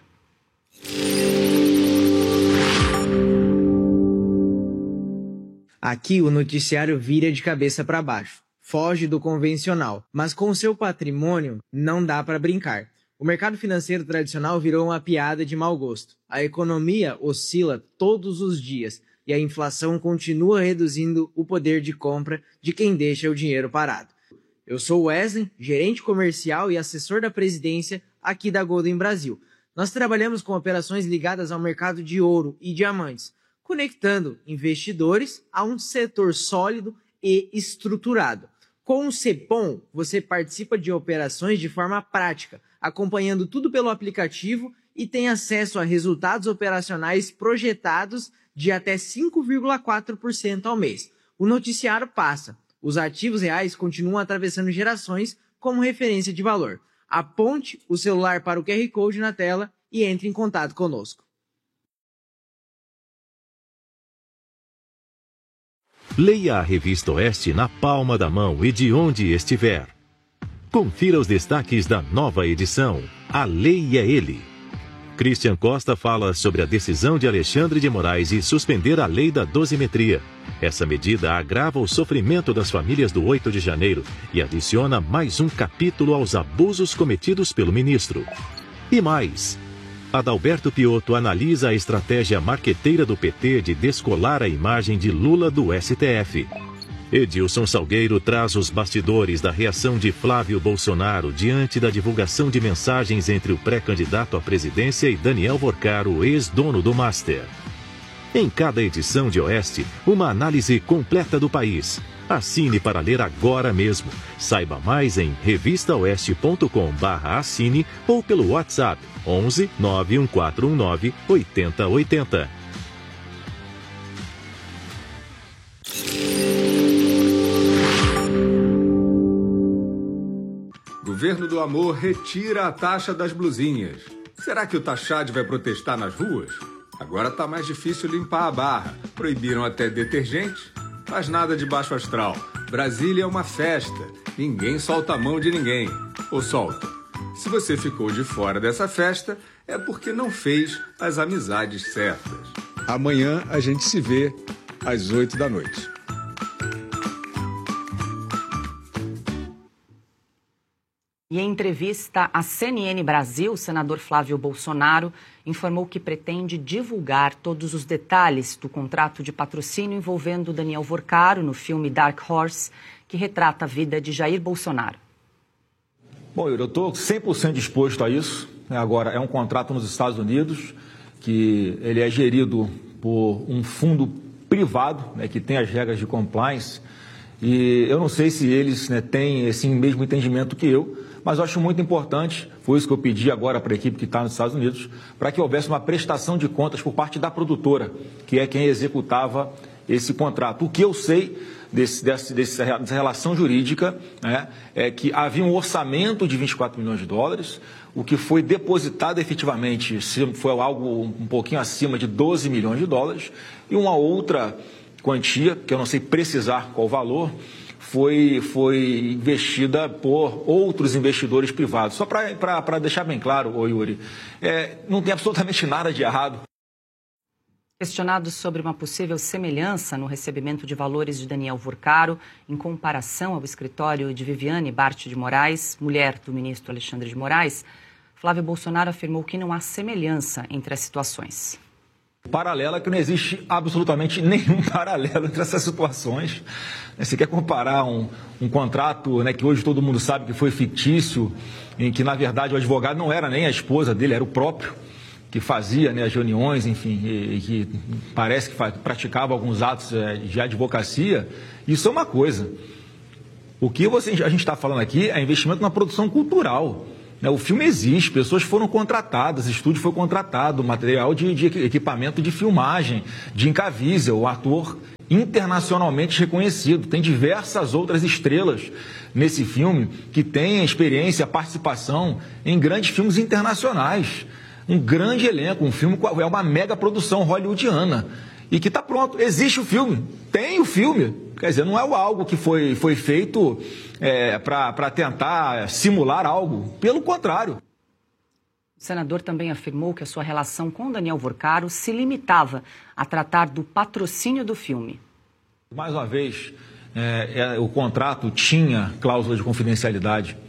Aqui o noticiário vira de cabeça para baixo. Foge do convencional, mas com seu patrimônio não dá para brincar. O mercado financeiro tradicional virou uma piada de mau gosto. A economia oscila todos os dias e a inflação continua reduzindo o poder de compra de quem deixa o dinheiro parado. Eu sou Wesley, gerente comercial e assessor da presidência aqui da Golden Brasil. Nós trabalhamos com operações ligadas ao mercado de ouro e diamantes, conectando investidores a um setor sólido e estruturado. Com o Cepom, você participa de operações de forma prática, acompanhando tudo pelo aplicativo e tem acesso a resultados operacionais projetados de até 5,4% ao mês. O noticiário passa. Os ativos reais continuam atravessando gerações como referência de valor. Aponte o celular para o QR Code na tela e entre em contato conosco.
Leia a Revista Oeste na palma da mão e de onde estiver. Confira os destaques da nova edição. A Lei é Ele. Christian Costa fala sobre a decisão de Alexandre de Moraes de suspender a lei da dosimetria. Essa medida agrava o sofrimento das famílias do 8 de janeiro e adiciona mais um capítulo aos abusos cometidos pelo ministro. E mais, Adalberto Piotto analisa a estratégia marqueteira do PT de descolar a imagem de Lula do STF. Edilson Salgueiro traz os bastidores da reação de Flávio Bolsonaro diante da divulgação de mensagens entre o pré-candidato à presidência e Daniel Vorcaro, ex-dono do Master. Em cada edição de Oeste, uma análise completa do país. Assine para ler agora mesmo. Saiba mais em revistaoeste.com/assine ou pelo WhatsApp 11 91419 8080.
Governo do Amor retira a taxa das blusinhas. Será que o Taxade vai protestar nas ruas? Agora tá mais difícil limpar a barra. Proibiram até detergente, mas nada de baixo astral. Brasília é uma festa. Ninguém solta a mão de ninguém. Ou solta. Se você ficou de fora dessa festa, é porque não fez as amizades certas.
Amanhã a gente se vê às 20h.
E em entrevista à CNN Brasil, o senador Flávio Bolsonaro informou que pretende divulgar todos os detalhes do contrato de patrocínio envolvendo Daniel Vorcaro no filme Dark Horse, que retrata a vida de Jair Bolsonaro.
Bom, eu estou 100% disposto a isso. Agora, é um contrato nos Estados Unidos, que ele é gerido por um fundo privado, que tem as regras de compliance, e eu não sei se eles têm esse mesmo entendimento que eu, mas eu acho muito importante, foi isso que eu pedi agora para a equipe que está nos Estados Unidos, para que houvesse uma prestação de contas por parte da produtora, que é quem executava esse contrato. O que eu sei dessa relação jurídica é que havia um orçamento de 24 milhões de dólares, o que foi depositado efetivamente foi algo um pouquinho acima de 12 milhões de dólares, e uma outra quantia, que eu não sei precisar qual o valor, foi investida por outros investidores privados. Só para deixar bem claro, Yuri, não tem absolutamente nada de errado.
Questionado sobre uma possível semelhança no recebimento de valores de Daniel Vorcaro em comparação ao escritório de Viviane Bart de Moraes, mulher do ministro Alexandre de Moraes, Flávio Bolsonaro afirmou que não há semelhança entre as situações.
Paralelo é que não existe absolutamente nenhum paralelo entre essas situações. Você quer comparar um contrato, né, que hoje todo mundo sabe que foi fictício, em que, na verdade, o advogado não era nem a esposa dele, era o próprio, que fazia, né, as reuniões, enfim, e que parece que praticava alguns atos de advocacia. Isso é uma coisa. O que a gente está falando aqui é investimento na produção cultural. O filme existe, pessoas foram contratadas, estúdio foi contratado, material de equipamento de filmagem, de Incavísel, o ator internacionalmente reconhecido. Tem diversas outras estrelas nesse filme que têm experiência, participação em grandes filmes internacionais. Um grande elenco, um filme é uma mega produção hollywoodiana. E que está pronto, existe o filme, tem o filme. Quer dizer, não é algo que foi feito para tentar simular algo. Pelo contrário.
O senador também afirmou que a sua relação com Daniel Vorcaro se limitava a tratar do patrocínio do filme.
Mais uma vez, o contrato tinha cláusula de confidencialidade.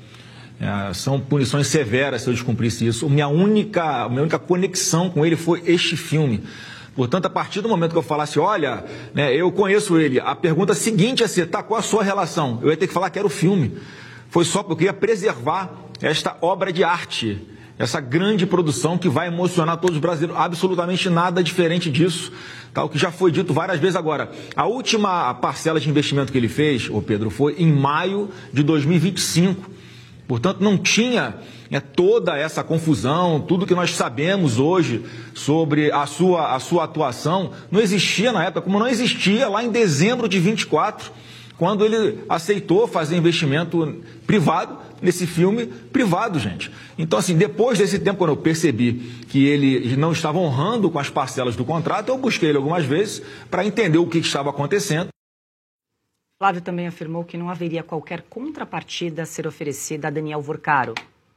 São punições severas se eu descumprisse isso. A minha única conexão com ele foi este filme. Portanto, a partir do momento que eu falasse, olha, né, eu conheço ele, a pergunta seguinte ia ser, tá, qual a sua relação? Eu ia ter que falar que era o filme. Foi só porque eu queria preservar esta obra de arte, essa grande produção que vai emocionar todos os brasileiros. Absolutamente nada diferente disso, tá? O que já foi dito várias vezes agora. A última parcela de investimento que ele fez, Pedro, foi em maio de 2025. Portanto, não tinha toda essa confusão, tudo que nós sabemos hoje sobre a sua atuação, não existia na época, como não existia lá em dezembro de 24, quando ele aceitou fazer investimento privado nesse filme privado, gente. Então, assim, depois desse tempo, quando eu percebi que ele não estava honrando com as parcelas do contrato, eu busquei ele algumas vezes para entender o que estava acontecendo.
Flávio também afirmou que não haveria qualquer contrapartida a ser oferecida a Daniel Vorcaro.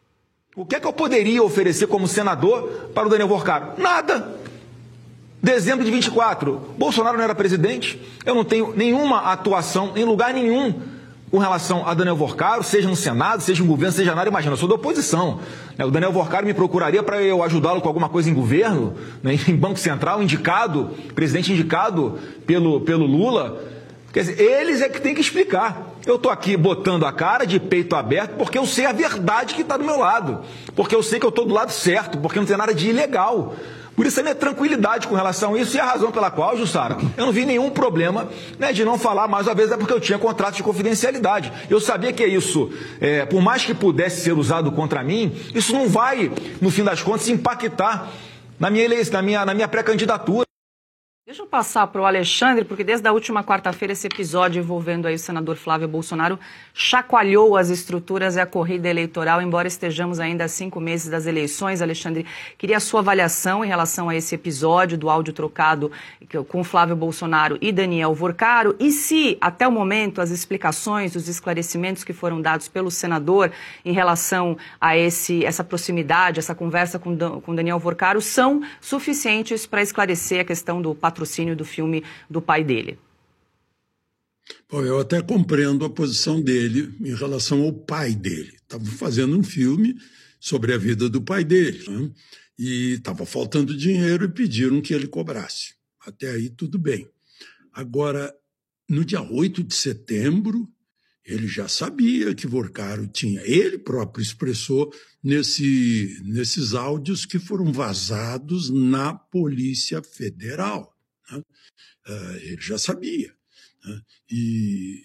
O que é que eu poderia oferecer como senador para o Daniel Vorcaro? Nada. Dezembro de 24, Bolsonaro não era presidente, eu não tenho nenhuma atuação em lugar nenhum com relação a Daniel Vorcaro, seja no Senado, seja no governo, seja nada, imagina, eu sou da oposição. O Daniel Vorcaro me procuraria para eu ajudá-lo com alguma coisa em governo, né, em Banco Central, indicado, presidente indicado pelo Lula. Quer dizer, eles é que tem que explicar. Eu estou aqui botando a cara de peito aberto porque eu sei a verdade que está do meu lado. Porque eu sei que eu estou do lado certo, porque não tem nada de ilegal. Por isso a minha tranquilidade com relação a isso e a razão pela qual, Jussara, eu não vi nenhum problema, né, de não falar mais uma vez, é porque eu tinha contrato de confidencialidade. Eu sabia que isso, por mais que pudesse ser usado contra mim, isso não vai, no fim das contas, impactar na minha eleição, na minha pré-candidatura.
Deixa eu passar para o Alexandre, porque desde a última quarta-feira esse episódio envolvendo aí o senador Flávio Bolsonaro chacoalhou as estruturas e a corrida eleitoral, embora estejamos ainda a 5 meses das eleições. Alexandre, queria a sua avaliação em relação a esse episódio do áudio trocado com Flávio Bolsonaro e Daniel Vorcaro, e se, até o momento, as explicações, os esclarecimentos que foram dados pelo senador em relação a essa proximidade, essa conversa com Daniel Vorcaro, são suficientes para esclarecer a questão do patrocínio do filme do pai dele.
Bom, eu até compreendo a posição dele em relação ao pai dele. Estava fazendo um filme sobre a vida do pai dele, né? E estava faltando dinheiro e pediram que ele cobrasse. Até aí tudo bem. Agora, no dia 8 de setembro, ele já sabia que Vorcaro tinha. Ele próprio expressou nesses áudios que foram vazados na Polícia Federal. Ele já sabia, né? E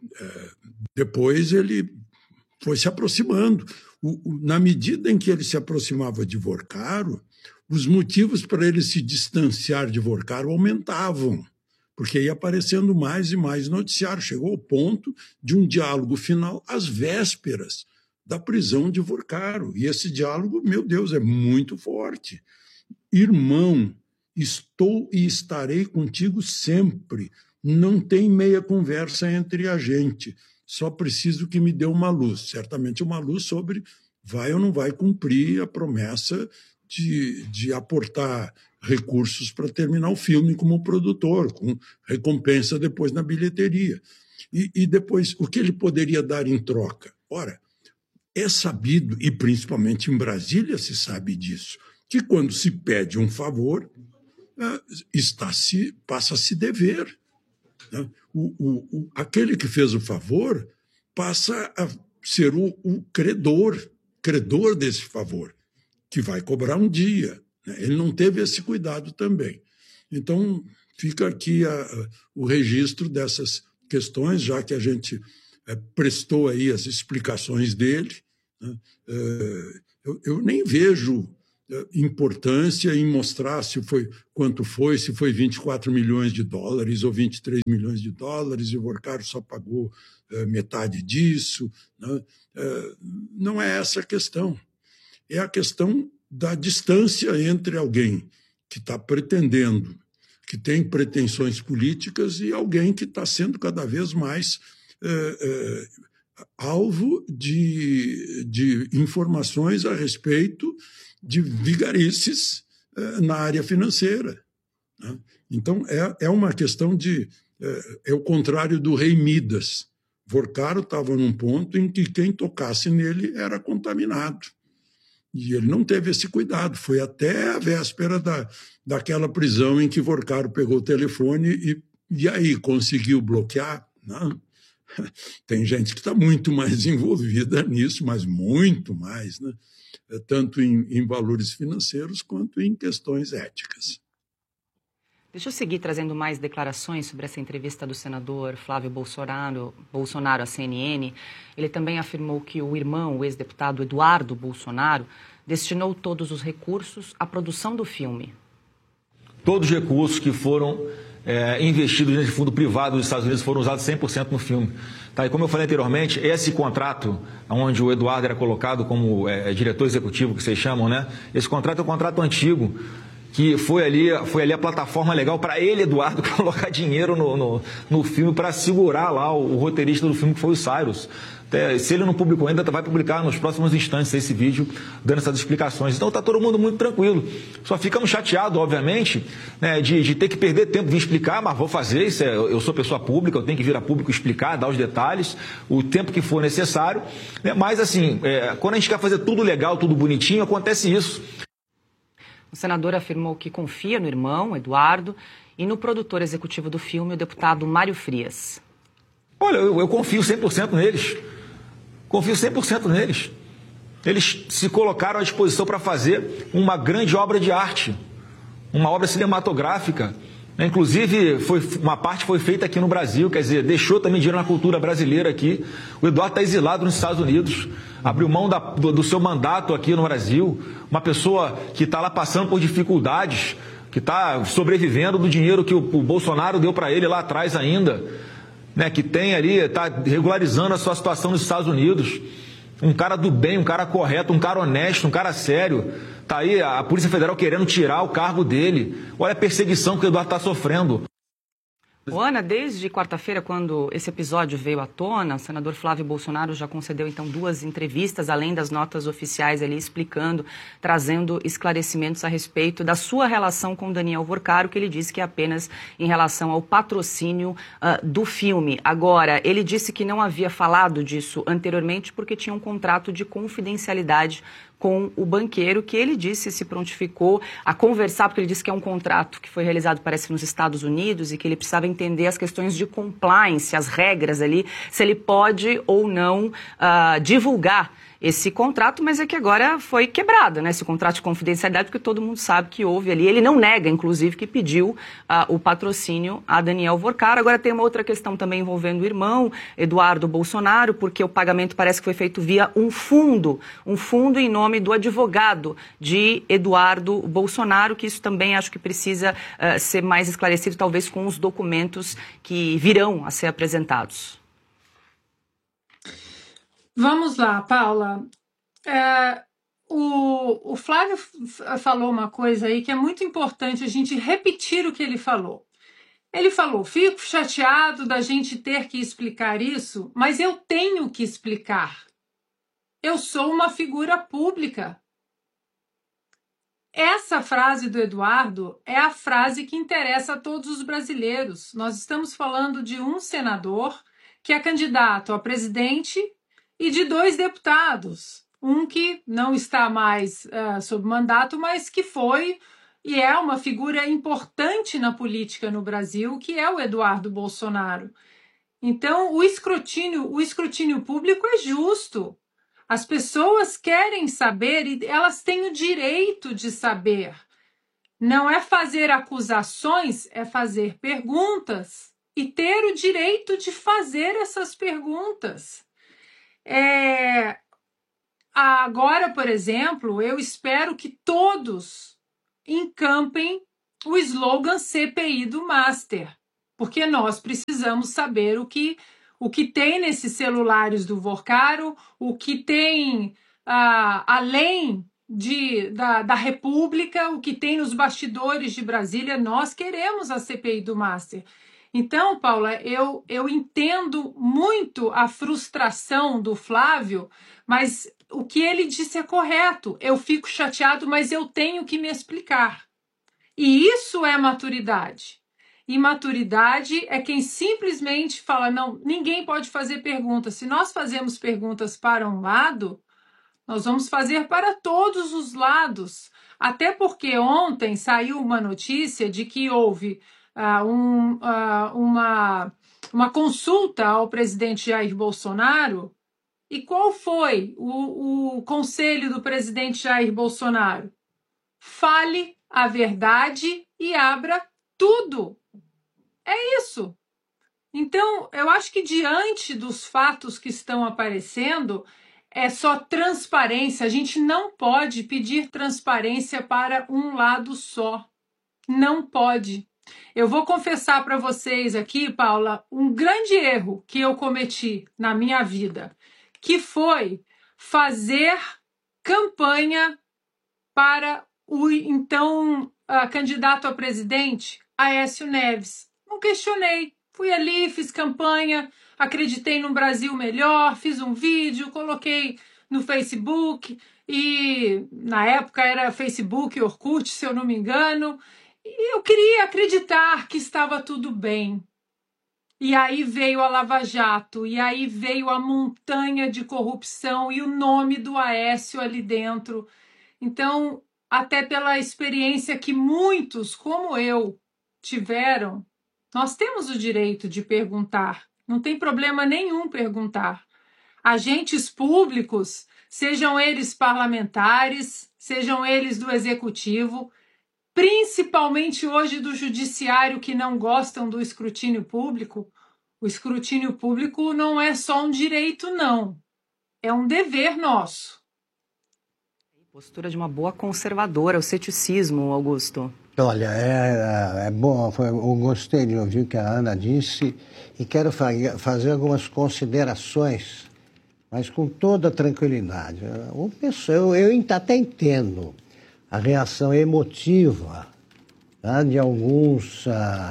depois ele foi se aproximando. Na medida em que ele se aproximava de Vorcaro, os motivos para ele se distanciar de Vorcaro aumentavam, porque ia aparecendo mais e mais noticiário. Chegou ao ponto de um diálogo final às vésperas da prisão de Vorcaro. E esse diálogo, meu Deus, é muito forte. Irmão, estou e estarei contigo sempre. Não tem meia conversa entre a gente. Só preciso que me dê uma luz. Certamente uma luz sobre vai ou não vai cumprir a promessa de aportar recursos para terminar o filme como produtor, com recompensa depois na bilheteria. E depois, o que ele poderia dar em troca? Ora, é sabido, e principalmente em Brasília se sabe disso, que quando se pede um favor, passa a se dever. Né? Aquele que fez o favor passa a ser o credor desse favor, que vai cobrar um dia. Né? Ele não teve esse cuidado também. Então, fica aqui o registro dessas questões, já que a gente prestou aí as explicações dele. Né? Eu nem vejo importância em mostrar quanto foi, se foi 24 milhões de dólares ou 23 milhões de dólares, e o Vorcaro só pagou metade disso. Né? Não é essa a questão. É a questão da distância entre alguém que está pretendendo, que tem pretensões políticas, e alguém que está sendo cada vez mais alvo de informações a respeito de vigarices na área financeira. Né? Então, é uma questão é o contrário do rei Midas. Vorcaro estava num ponto em que quem tocasse nele era contaminado. E ele não teve esse cuidado. Foi até a véspera daquela prisão em que Vorcaro pegou o telefone e aí conseguiu bloquear. Não. Tem gente que está muito mais envolvida nisso, mas muito mais, né? Tanto em valores financeiros quanto em questões éticas.
Deixa eu seguir trazendo mais declarações sobre essa entrevista do senador Flávio Bolsonaro à CNN. Ele também afirmou que o irmão, o ex-deputado Eduardo Bolsonaro, destinou todos os recursos à produção do filme.
Todos os recursos que foram investidos nesse fundo privado dos Estados Unidos foram usados 100% no filme. Tá, e como eu falei anteriormente, esse contrato, onde o Eduardo era colocado como diretor executivo, que vocês chamam, né? Esse contrato é um contrato antigo, que foi ali a plataforma legal para ele, Eduardo, colocar dinheiro no filme para segurar lá o roteirista do filme, que foi o Cyrus. Se ele não publicou ainda, vai publicar nos próximos instantes esse vídeo, dando essas explicações. Então está todo mundo muito tranquilo. Só ficamos chateados, obviamente, né, de ter que perder tempo de explicar, mas vou fazer, eu sou pessoa pública, eu tenho que vir a público explicar, dar os detalhes, o tempo que for necessário. Né, mas assim, quando a gente quer fazer tudo legal, tudo bonitinho, acontece isso.
O senador afirmou que confia no irmão, Eduardo, e no produtor executivo do filme, o deputado Mário Frias.
Olha, eu confio 100% neles. Confio 100% neles. Eles se colocaram à disposição para fazer uma grande obra de arte, uma obra cinematográfica. Inclusive, uma parte foi feita aqui no Brasil, quer dizer, deixou também dinheiro na cultura brasileira aqui. O Eduardo está exilado nos Estados Unidos, abriu mão do seu mandato aqui no Brasil, uma pessoa que está lá passando por dificuldades, que está sobrevivendo do dinheiro que o Bolsonaro deu para ele lá atrás ainda, né, que tem ali, está regularizando a sua situação nos Estados Unidos. Um cara do bem, um cara correto, um cara honesto, um cara sério. Está aí a Polícia Federal querendo tirar o cargo dele. Olha a perseguição que o Eduardo está sofrendo.
Ana, desde quarta-feira, quando esse episódio veio à tona, o senador Flávio Bolsonaro já concedeu, então, 2 entrevistas, além das notas oficiais ali, explicando, trazendo esclarecimentos a respeito da sua relação com Daniel Vorcaro, que ele disse que é apenas em relação ao patrocínio do filme. Agora, ele disse que não havia falado disso anteriormente porque tinha um contrato de confidencialidade com o banqueiro, que ele disse se prontificou a conversar, porque ele disse que é um contrato que foi realizado, parece, nos Estados Unidos, e que ele precisava entender as questões de compliance, as regras ali, se ele pode ou não divulgar esse contrato, mas é que agora foi quebrado, né, esse contrato de confidencialidade, porque todo mundo sabe que houve ali. Ele não nega, inclusive, que pediu o patrocínio a Daniel Vorcaro. Agora tem uma outra questão também envolvendo o irmão, Eduardo Bolsonaro, porque o pagamento parece que foi feito via um fundo em nome do advogado de Eduardo Bolsonaro, que isso também acho que precisa ser mais esclarecido, talvez com os documentos que virão a ser apresentados.
Vamos lá, Paula. O Flávio falou uma coisa aí que é muito importante a gente repetir o que ele falou. Ele falou, fico chateado da gente ter que explicar isso, mas eu tenho que explicar. Eu sou uma figura pública. Essa frase do Eduardo é a frase que interessa a todos os brasileiros. Nós estamos falando de um senador que é candidato a presidente e de 2 deputados. Um que não está mais sob mandato, mas que foi e é uma figura importante na política no Brasil, que é o Eduardo Bolsonaro. Então, o escrutínio público é justo. As pessoas querem saber e elas têm o direito de saber. Não é fazer acusações, é fazer perguntas e ter o direito de fazer essas perguntas. Agora, por exemplo, eu espero que todos encampem o slogan CPI do Master, porque nós precisamos saber o que tem nesses celulares do Vorcaro, o que tem além da República, o que tem nos bastidores de Brasília. Nós queremos a CPI do Master. Então, Paula, eu entendo muito a frustração do Flávio, mas o que ele disse é correto. Eu fico chateado, mas eu tenho que me explicar. E isso é maturidade. E maturidade é quem simplesmente fala, não, ninguém pode fazer perguntas. Se nós fazemos perguntas para um lado, nós vamos fazer para todos os lados. Até porque ontem saiu uma notícia de que houve uma consulta ao presidente Jair Bolsonaro. E qual foi o conselho do presidente Jair Bolsonaro? Fale a verdade e abra tudo. É isso. Então, eu acho que diante dos fatos que estão aparecendo, é só transparência. A gente não pode pedir transparência para um lado só. Não pode. Eu vou confessar para vocês aqui, Paula, um grande erro que eu cometi na minha vida, que foi fazer campanha para o então candidato a presidente, Aécio Neves. Não questionei. Fui ali, fiz campanha, acreditei num Brasil melhor, fiz um vídeo, coloquei no Facebook, e na época era Facebook e Orkut, se eu não me engano, e eu queria acreditar que estava tudo bem. E aí veio a Lava Jato, e aí veio a montanha de corrupção e o nome do Aécio ali dentro. Então, até pela experiência que muitos, como eu, tiveram, nós temos o direito de perguntar. Não tem problema nenhum perguntar. Agentes públicos, sejam eles parlamentares, sejam eles do executivo, principalmente hoje do judiciário, que não gostam do escrutínio público. O escrutínio público não é só um direito, não. É um dever nosso.
Postura de uma boa conservadora, o ceticismo, Augusto.
Olha, é bom, eu gostei de ouvir o que a Ana disse e quero fazer algumas considerações, mas com toda tranquilidade. Eu até entendo a reação emotiva, tá, de alguns,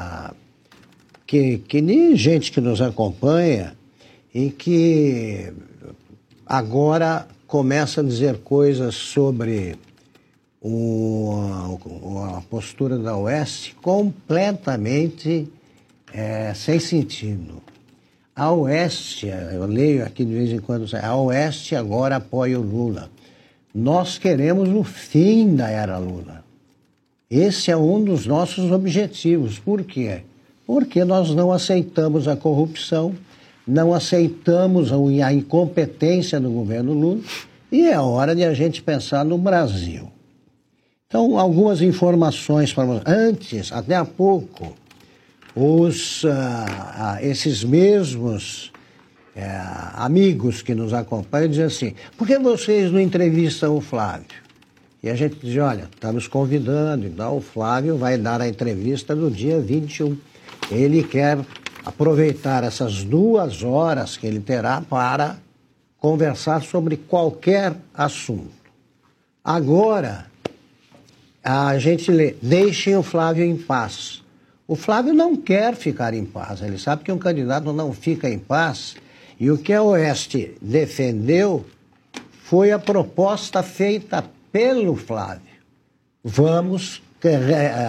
que nem gente que nos acompanha e que agora começa a dizer coisas sobre a postura da Oeste completamente sem sentido. A Oeste, eu leio aqui de vez em quando, a Oeste agora apoia o Lula. Nós queremos o fim da era Lula. Esse é um dos nossos objetivos. Por quê? Porque nós não aceitamos a corrupção, não aceitamos a incompetência do governo Lula e é hora de a gente pensar no Brasil. Então, algumas informações para vocês. Antes, até há pouco, esses mesmos amigos que nos acompanham dizem assim, por que vocês não entrevistam o Flávio? E a gente diz, olha, estamos convidando, então o Flávio vai dar a entrevista no dia 21. Ele quer aproveitar essas 2 horas que ele terá para conversar sobre qualquer assunto. Agora, a gente lê, deixem o Flávio em paz. O Flávio não quer ficar em paz, ele sabe que um candidato não fica em paz, e o que a Oeste defendeu foi a proposta feita pelo Flávio. Vamos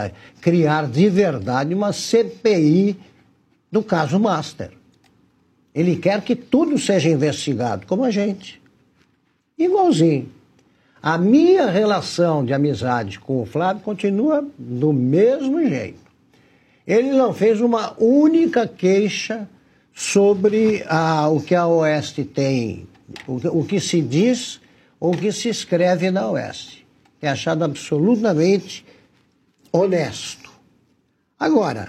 criar de verdade uma CPI do caso Master. Ele quer que tudo seja investigado, como a gente. Igualzinho. A minha relação de amizade com o Flávio continua do mesmo jeito. Ele não fez uma única queixa sobre o que a Oeste tem, o que se diz ou o que se escreve na Oeste. É achado absolutamente honesto. Agora,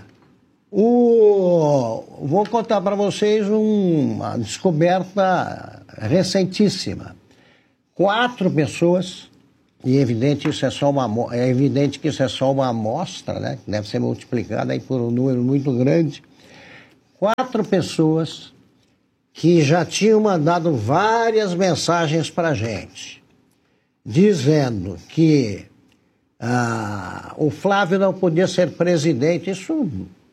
vou contar para vocês uma descoberta recentíssima. 4 pessoas, e é evidente que isso é só uma amostra, né? Deve ser multiplicada aí por um número muito grande. 4 pessoas que já tinham mandado várias mensagens para a gente, dizendo que o Flávio não podia ser presidente. Isso